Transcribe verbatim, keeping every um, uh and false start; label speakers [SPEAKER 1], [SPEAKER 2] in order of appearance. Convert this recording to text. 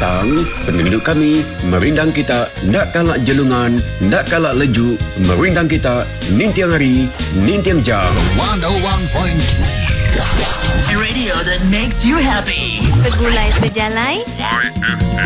[SPEAKER 1] petang, penduduk kami merindang kita nak kalak jelungan, nak kalak lejuk, merindang kita nintiang hari, nintiang jam.
[SPEAKER 2] one oh one point three
[SPEAKER 3] Radio that makes you happy.
[SPEAKER 4] Segulai sejalai